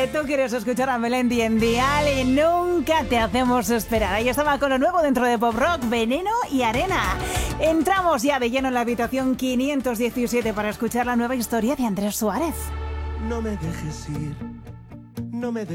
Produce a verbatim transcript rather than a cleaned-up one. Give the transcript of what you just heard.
Tú quieres escuchar a Melendi en Dial y nunca te hacemos esperar. Ahí estaba con lo nuevo dentro de Pop Rock, Veneno y Arena. Entramos ya de lleno en la habitación quinientos diecisiete para escuchar la nueva historia de Andrés Suárez. No me dejes ir, no me